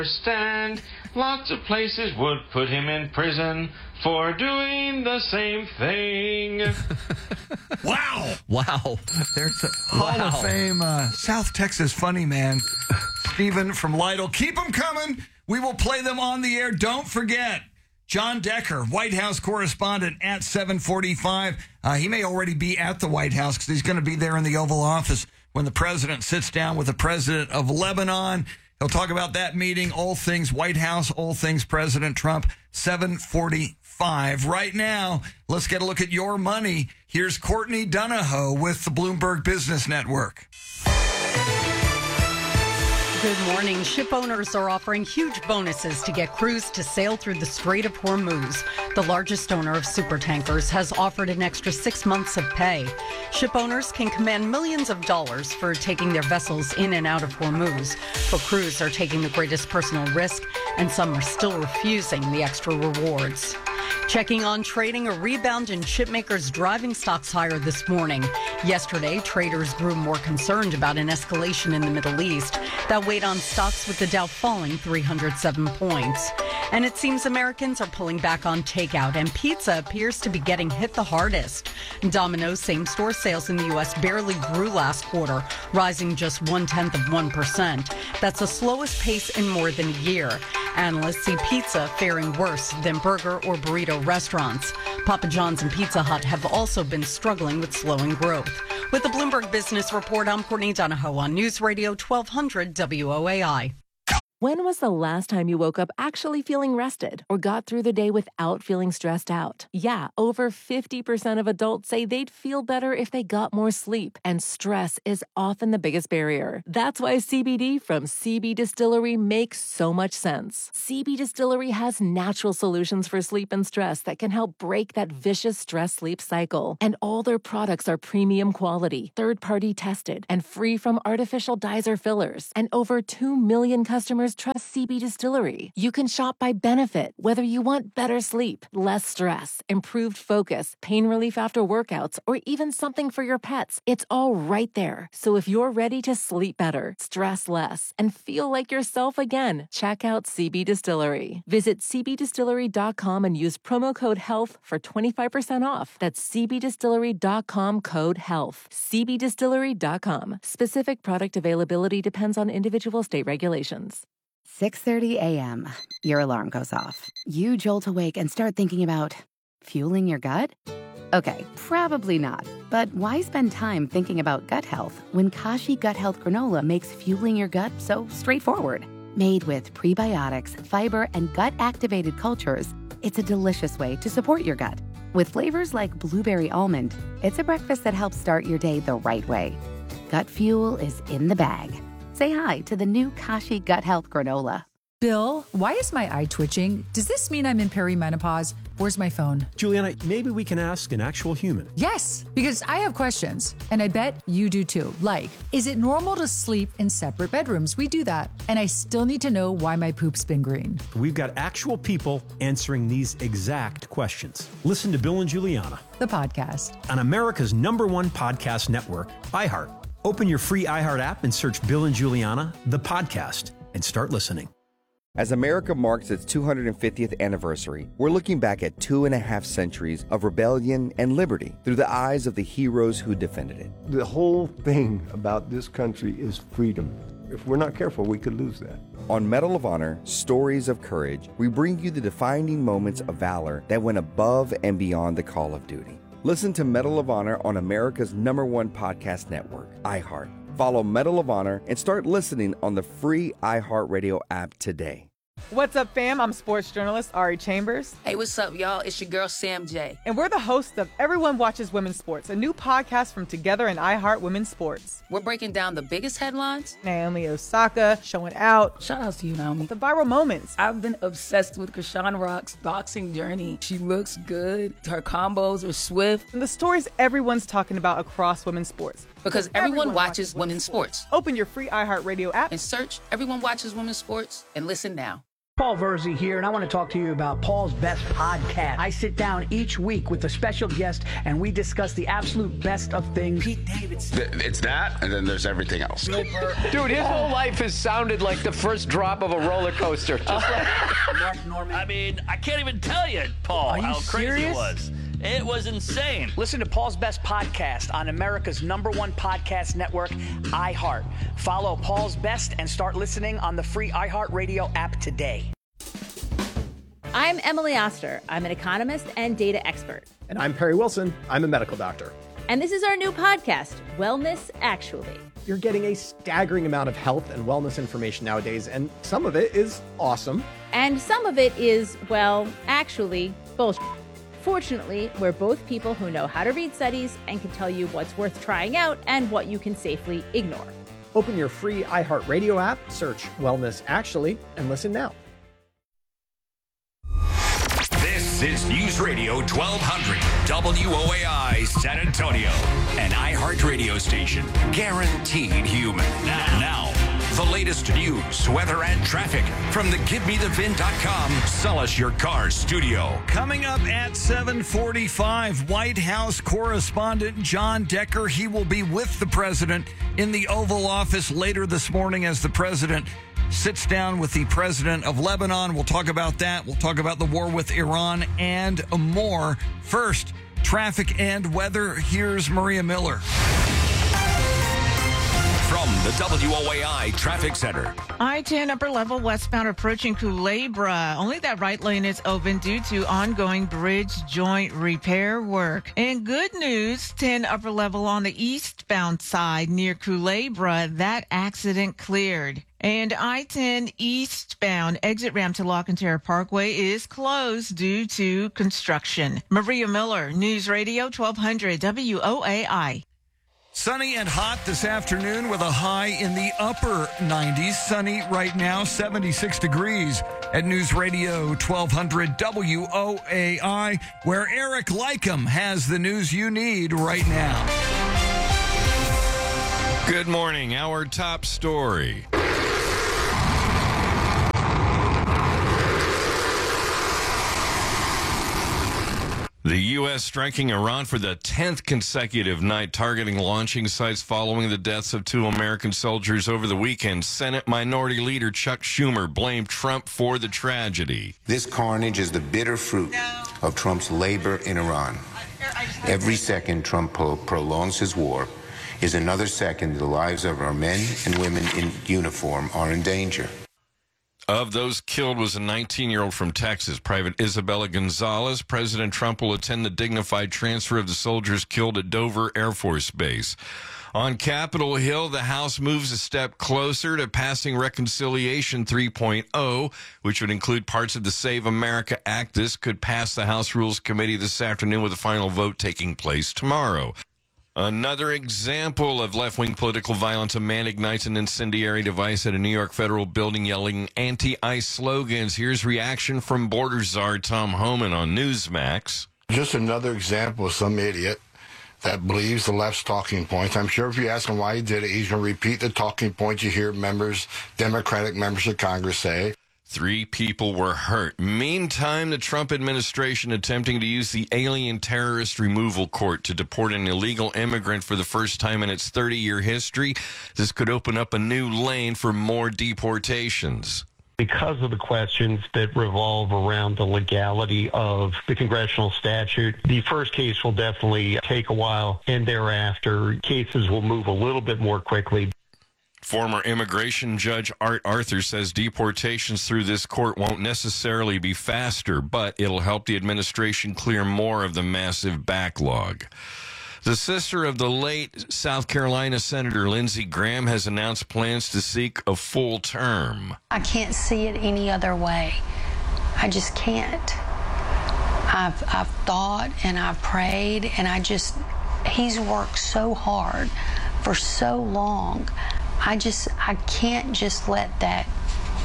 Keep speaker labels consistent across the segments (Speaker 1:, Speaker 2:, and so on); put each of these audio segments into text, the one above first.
Speaker 1: Stand. Lots of places would put him in prison for doing the same thing.
Speaker 2: Wow.
Speaker 3: There's a Hall of Fame South Texas funny man, Stephen from Lytle. Keep them coming. We will play them on the air. Don't forget, John Decker, White House correspondent at 7:45. He may already be at the White House because he's going to be there in the Oval Office when the president sits down with the president of Lebanon. He'll talk about that meeting, all things White House, all things President Trump, 7:45. Right now, let's get a look at your money. Here's Courtney Donahoe with the Bloomberg Business Network.
Speaker 4: Good morning. Ship owners are offering huge bonuses to get crews to sail through the Strait of Hormuz. The largest owner of supertankers has offered an extra 6 months of pay. Ship owners can command millions of dollars for taking their vessels in and out of Hormuz, but crews are taking the greatest personal risk, and some are still refusing the extra rewards. Checking on trading, a rebound in shipmakers driving stocks higher this morning. Yesterday, traders grew more concerned about an escalation in the Middle East. That weighed on stocks with the Dow falling 307 points. And it seems Americans are pulling back on takeout, and pizza appears to be getting hit the hardest. Domino's same-store sales in the U.S. barely grew last quarter, rising just 0.1%. That's the slowest pace in more than a year. Analysts see pizza faring worse than burger or burrito restaurants. Papa John's and Pizza Hut have also been struggling with slowing growth. With the Bloomberg Business Report, I'm Courtney Donahoe on News Radio 1200 WOAI.
Speaker 5: When was the last time you woke up actually feeling rested or got through the day without feeling stressed out? Yeah, over 50% of adults say they'd feel better if they got more sleep, and stress is often the biggest barrier. That's why CBD from CB Distillery makes so much sense. CB Distillery has natural solutions for sleep and stress that can help break that vicious stress-sleep cycle. And all their products are premium quality, third-party tested, and free from artificial dyes or fillers. And over 2 million customers trust CB Distillery. You can shop by benefit, whether you want better sleep, less stress, improved focus, pain relief after workouts, or even something for your pets. It's all right there. So if you're ready to sleep better, stress less, and feel like yourself again, check out CB Distillery. Visit cbdistillery.com and use promo code HEALTH for 25% off. That's cbdistillery.com code HEALTH. cbdistillery.com. Specific product availability depends on individual state regulations.
Speaker 6: 6:30 a.m. Your alarm goes off. You jolt awake and start thinking about fueling your gut? Okay, probably not. But why spend time thinking about gut health when Kashi Gut Health Granola makes fueling your gut so straightforward? Made with prebiotics, fiber, and gut-activated cultures, it's a delicious way to support your gut. With flavors like blueberry almond, it's a breakfast that helps start your day the right way. Gut fuel is in the bag. Say hi to the new Kashi Gut Health Granola.
Speaker 7: Bill, why is my eye twitching? Does this mean I'm in perimenopause? Where's my phone?
Speaker 8: Juliana, maybe we can ask an actual human.
Speaker 7: Yes, because I have questions, and I bet you do too. Like, is it normal to sleep in separate bedrooms? We do that. And I still need to know why my poop's been green.
Speaker 8: We've got actual people answering these exact questions. Listen to Bill and Juliana,
Speaker 7: the podcast,
Speaker 8: on America's #1 podcast network, iHeart. Open your free iHeart app and search Bill and Juliana, the podcast, and start listening.
Speaker 9: As America marks its 250th anniversary, we're looking back at 2.5 centuries of rebellion and liberty through the eyes of the heroes who defended it.
Speaker 10: The whole thing about this country is freedom. If we're not careful, we could lose that.
Speaker 9: On Medal of Honor, Stories of Courage, we bring you the defining moments of valor that went above and beyond the call of duty. Listen to Medal of Honor on America's #1 podcast network, iHeart. Follow Medal of Honor and start listening on the free iHeartRadio app today.
Speaker 11: What's up, fam? I'm sports journalist Ari Chambers.
Speaker 12: Hey, what's up, y'all? It's your girl, Sam J.
Speaker 11: And we're the hosts of Everyone Watches Women's Sports, a new podcast from Together and iHeart Women's Sports.
Speaker 12: We're breaking down the biggest headlines.
Speaker 11: Naomi Osaka showing out.
Speaker 12: Shout out to you, Naomi.
Speaker 11: The viral moments.
Speaker 12: I've been obsessed with Krishan Rock's boxing journey. She looks good. Her combos are swift.
Speaker 11: And the stories everyone's talking about across women's sports.
Speaker 12: Because everyone watches women's sports.
Speaker 11: Open your free iHeartRadio app
Speaker 12: and search Everyone Watches Women's Sports and listen now.
Speaker 2: Paul Verzi here, and I want to talk to you about Paul's Best Podcast. I sit down each week with a special guest, and we discuss the absolute best of things. Pete Davidson.
Speaker 13: It's that, and then there's everything else.
Speaker 14: Dude, his whole life has sounded like the first drop of a roller coaster. Just like
Speaker 15: Mark Norman. I mean, I can't even tell you, Paul, how crazy it was. It was insane.
Speaker 2: Listen to Paul's Best Podcast on America's #1 podcast network, iHeart. Follow Paul's Best and start listening on the free iHeartRadio app today.
Speaker 16: I'm Emily Oster. I'm an economist and data expert.
Speaker 17: And I'm Perry Wilson. I'm a medical doctor.
Speaker 16: And this is our new podcast, Wellness Actually.
Speaker 17: You're getting a staggering amount of health and wellness information nowadays, and some of it is awesome.
Speaker 16: And some of it is, well, actually, bullshit. Fortunately, we're both people who know how to read studies and can tell you what's worth trying out and what you can safely ignore.
Speaker 17: Open your free iHeartRadio app, search Wellness Actually, and listen now.
Speaker 18: This is News Radio 1200 WOAI San Antonio, an iHeart radio station guaranteed human. Now, the latest news, weather, and traffic from the GiveMeTheVin.com Sell Us Your Car studio.
Speaker 3: Coming up at 7:45, White House correspondent John Decker. He will be with the president in the Oval Office later this morning as the president sits down with the president of Lebanon. We'll talk about that. We'll talk about the war with Iran and more. First, traffic and weather. Here's Maria Miller.
Speaker 18: From the WOAI Traffic Center.
Speaker 19: I-10 upper level westbound approaching Culebra. Only that right lane is open due to ongoing bridge joint repair work. And good news, 10 upper level on the eastbound side near Culebra. That accident cleared. And I-10 eastbound exit ramp to La Cantera Parkway is closed due to construction. Maria Miller, News Radio 1200 WOAI.
Speaker 3: Sunny and hot this afternoon with a high in the upper 90s. Sunny right now, 76 degrees at News Radio 1200 WOAI, where Eric Lycum has the news you need right now.
Speaker 1: Good morning. Our top story. The U.S. striking Iran for the 10th consecutive night, targeting launching sites following the deaths of 2 American soldiers over the weekend. Senate Minority Leader Chuck Schumer blamed Trump for the tragedy.
Speaker 20: This carnage is the bitter fruit of Trump's labor in Iran. Every second Trump prolongs his war is another second the lives of our men and women in uniform are in danger.
Speaker 1: Of those killed was a 19-year-old from Texas, Private Isabella Gonzalez. President Trump will attend the dignified transfer of the soldiers killed at Dover Air Force Base. On Capitol Hill, the House moves a step closer to passing Reconciliation 3.0, which would include parts of the Save America Act. This could pass the House Rules Committee this afternoon with a final vote taking place tomorrow. Another example of left-wing political violence, a man ignites an incendiary device at a New York federal building yelling anti-ICE slogans. Here's reaction from border czar Tom Homan on Newsmax.
Speaker 21: Just another example of some idiot that believes the left's talking points. I'm sure if you ask him why he did it, he's going to repeat the talking points you hear Democratic members of Congress say.
Speaker 1: 3 people were hurt. Meantime, the Trump administration attempting to use the Alien Terrorist Removal Court to deport an illegal immigrant for the first time in its 30-year history. This could open up a new lane for more deportations.
Speaker 22: Because of the questions that revolve around the legality of the congressional statute, the first case will definitely take a while, and thereafter cases will move a little bit more quickly.
Speaker 1: Former immigration judge Art Arthur says deportations through this court won't necessarily be faster, but it'll help the administration clear more of the massive backlog. The sister of the late South Carolina Senator Lindsey Graham has announced plans to seek a full term.
Speaker 23: I can't see it any other way. I just can't. I've thought and I've prayed, and he's worked so hard for so long. I can't just let that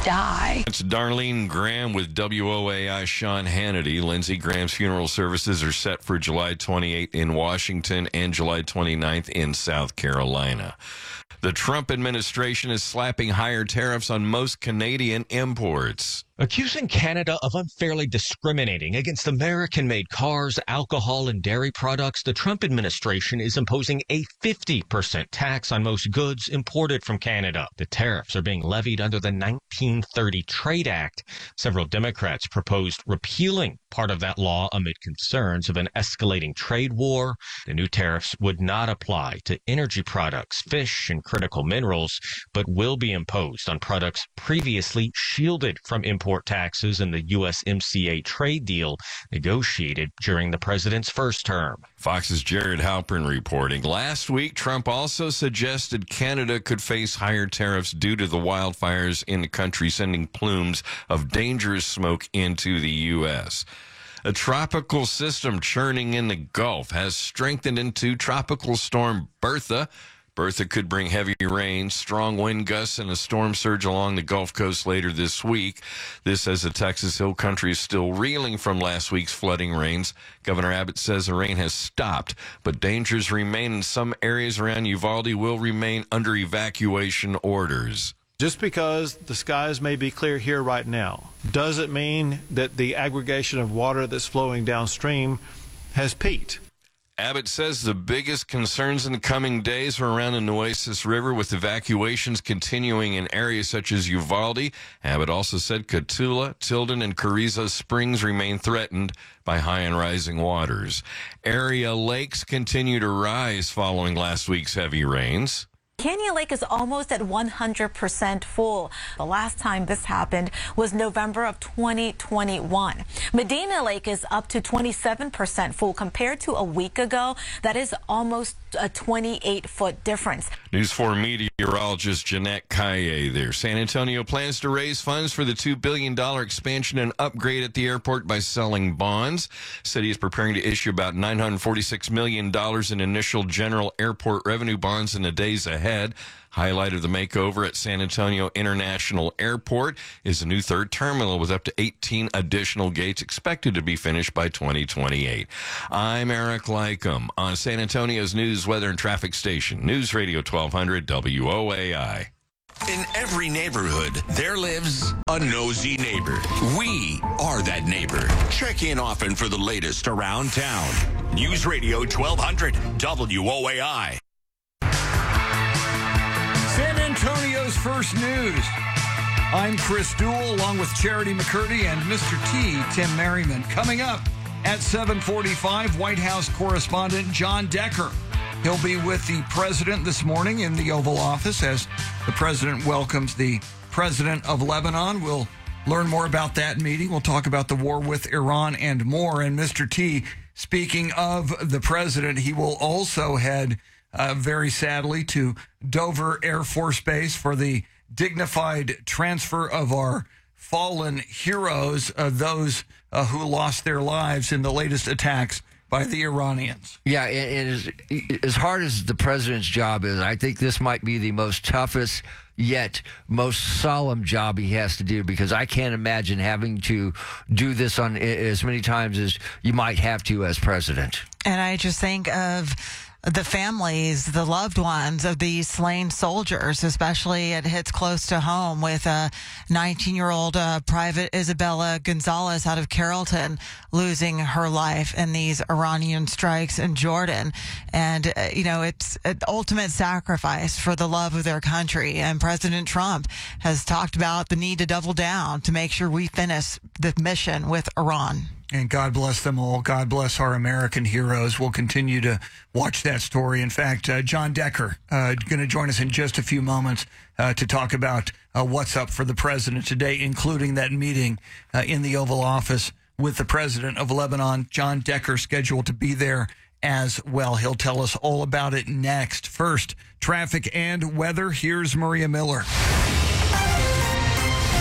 Speaker 23: die.
Speaker 1: It's Darlene Graham with WOAI Sean Hannity. Lindsey Graham's funeral services are set for July 28th in Washington and July 29th in South Carolina. The Trump administration is slapping higher tariffs on most Canadian imports.
Speaker 4: Accusing Canada of unfairly discriminating against American-made cars, alcohol, and dairy products, the Trump administration is imposing a 50% tax on most goods imported from Canada. The tariffs are being levied under the 1930 Trade Act. Several Democrats proposed repealing part of that law amid concerns of an escalating trade war. The new tariffs would not apply to energy products, fish, and critical minerals, but will be imposed on products previously shielded from import taxes in the USMCA trade deal negotiated during the president's first term.
Speaker 1: Fox's Jared Halpern reporting. Last week, Trump also suggested Canada could face higher tariffs due to the wildfires in the country, sending plumes of dangerous smoke into the U.S. A tropical system churning in the Gulf has strengthened into Tropical Storm Bertha. Bertha could bring heavy rain, strong wind gusts, and a storm surge along the Gulf Coast later this week. This as the Texas Hill Country is still reeling from last week's flooding rains. Governor Abbott says the rain has stopped, but dangers remain, and some areas around Uvalde will remain under evacuation orders.
Speaker 5: Just because the skies may be clear here right now doesn't mean that the aggregation of water that's flowing downstream has peaked.
Speaker 1: Abbott says the biggest concerns in the coming days are around the Nueces River, with evacuations continuing in areas such as Uvalde. Abbott also said Cotulla, Tilden, and Carrizo Springs remain threatened by high and rising waters. Area lakes continue to rise following last week's heavy rains.
Speaker 6: Canyon Lake is almost at 100% full. The last time this happened was November of 2021. Medina Lake is up to 27% full compared to a week ago. That is almost a 28-foot difference.
Speaker 1: News 4 meteorologist Jeanette Caille there. San Antonio plans to raise funds for the $2 billion expansion and upgrade at the airport by selling bonds. City is preparing to issue about $946 million in initial general airport revenue bonds in the days ahead. Highlight of the makeover at San Antonio International Airport is a new third terminal with up to 18 additional gates expected to be finished by 2028. I'm Eric Lycum on San Antonio's news, weather, and traffic station, News Radio 1200 WOAI.
Speaker 18: In every neighborhood, there lives a nosy neighbor. We are that neighbor. Check in often for the latest around town. News Radio 1200 WOAI.
Speaker 3: San Antonio's First News. I'm Chris Duell, along with Charity McCurdy and Mr. T, Tim Merriman. Coming up at 7:45, White House correspondent John Decker. He'll be with the president this morning in the Oval Office as the president welcomes the president of Lebanon. We'll learn more about that meeting. We'll talk about the war with Iran and more. And Mr. T, speaking of the president, he will also head very sadly to Dover Air Force Base for the dignified transfer of our fallen heroes, those who lost their lives in the latest attacks by the Iranians.
Speaker 24: Yeah, it is, as hard as the president's job is, I think this might be the most toughest yet most solemn job he has to do, because I can't imagine having to do this on as many times as you might have to as president.
Speaker 25: And I just think of the families, the loved ones of these slain soldiers, especially it hits close to home with a 19-year-old Private Isabella Gonzalez out of Carrollton losing her life in these Iranian strikes in Jordan. And, it's an ultimate sacrifice for the love of their country. And President Trump has talked about the need to double down to make sure we finish the mission with Iran.
Speaker 3: And God bless them all. God bless our American heroes. We'll continue to watch that story. In fact, John Decker going to join us in just a few moments to talk about what's up for the president today, including that meeting in the Oval Office with the president of Lebanon. John Decker scheduled to be there as well. He'll tell us all about it next. First, traffic and weather. Here's Maria Miller.
Speaker 18: From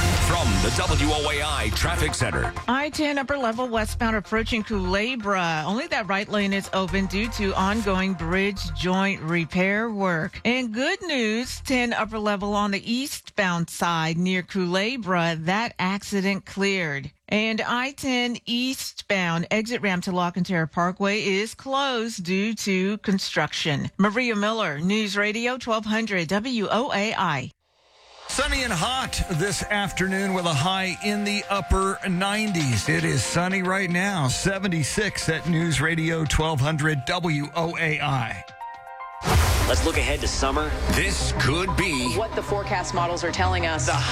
Speaker 18: From the WOAI Traffic Center.
Speaker 19: I-10 upper level westbound approaching Culebra. Only that right lane is open due to ongoing bridge joint repair work. And good news, 10 upper level on the eastbound side near Culebra. That accident cleared. And I-10 eastbound exit ramp to Lockenterra Parkway is closed due to construction. Maria Miller, News Radio 1200 WOAI.
Speaker 3: Sunny and hot this afternoon with a high in the upper 90s. It is sunny right now, 76 at News Radio 1200 WOAI.
Speaker 7: Let's look ahead to summer.
Speaker 18: This could be
Speaker 8: what the forecast models are telling us.
Speaker 18: The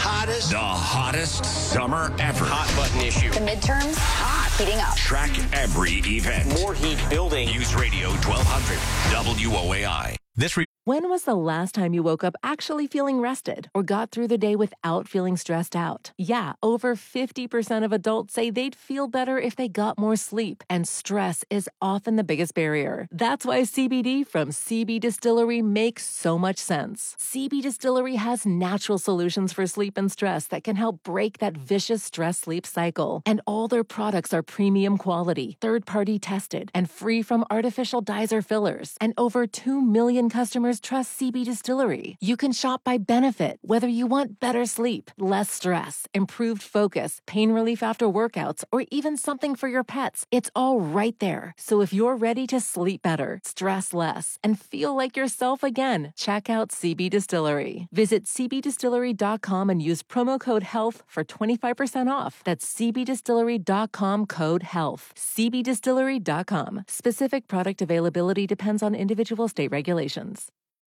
Speaker 18: hottest summer ever.
Speaker 7: Hot button issue.
Speaker 8: The midterms, hot, heating up.
Speaker 18: Track every event.
Speaker 7: More heat building.
Speaker 18: News Radio 1200 WOAI.
Speaker 9: When was the last time you woke up actually feeling rested or got through the day without feeling stressed out? Yeah, over 50% of adults say they'd feel better if they got more sleep, and stress is often the biggest barrier. That's why CBD from CB Distillery makes so much sense. CB Distillery has natural solutions for sleep and stress that can help break that vicious stress-sleep cycle. And all their products are premium quality, third-party tested, and free from artificial dyes or fillers. And over 2 million customers trust CB Distillery. You can shop by benefit, whether you want better sleep, less stress, improved focus, pain relief after workouts, or even something for your pets. It's all right there. So if you're ready to sleep better, stress less, and feel like yourself again, check out CB Distillery. Visit cbdistillery.com and use promo code HEALTH for 25% off. That's cbdistillery.com code HEALTH. cbdistillery.com. Specific product availability depends on individual state regulations.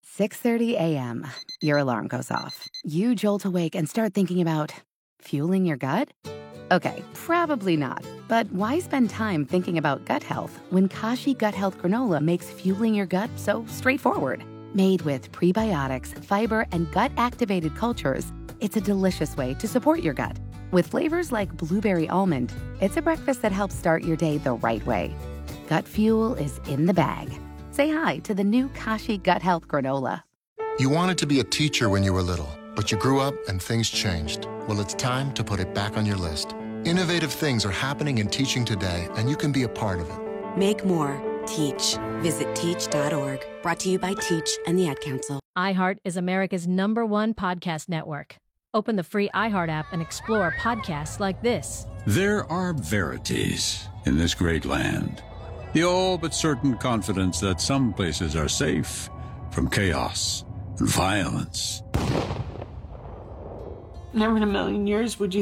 Speaker 10: 6:30 a.m. Your alarm goes off. You jolt awake and start thinking about fueling your gut? Okay, probably not. But why spend time thinking about gut health when Kashi Gut Health Granola makes fueling your gut so straightforward? Made with prebiotics, fiber, and gut-activated cultures, it's a delicious way to support your gut. With flavors like blueberry almond, it's a breakfast that helps start your day the right way. Gut fuel is in the bag. Say hi to the new Kashi Gut Health Granola.
Speaker 11: You wanted to be a teacher when you were little, but you grew up and things changed. Well, it's time to put it back on your list. Innovative things are happening in teaching today, and you can be a part of it.
Speaker 26: Make more. Teach. Visit teach.org. Brought to you by Teach and the Ad Council.
Speaker 27: iHeart is America's #1 podcast network. Open the free iHeart app and explore podcasts like this.
Speaker 28: There are verities in this great land. The all but certain confidence that some places are safe from chaos and violence.
Speaker 29: Never in a million years would you